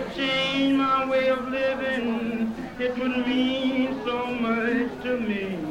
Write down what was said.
change my way of living, it would mean so much to me.